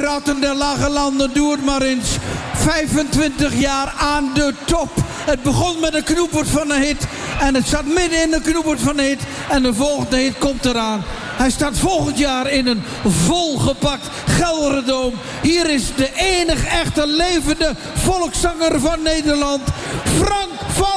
Piraten der Lage Landen, doe het maar eens. 25 jaar aan de top. Het begon met een knoepert van een hit. En het zat midden in de knoepert van een hit. En de volgende hit komt eraan. Hij staat volgend jaar in een volgepakt Gelderdoom. Hier is de enige echte levende volkszanger van Nederland, Frank van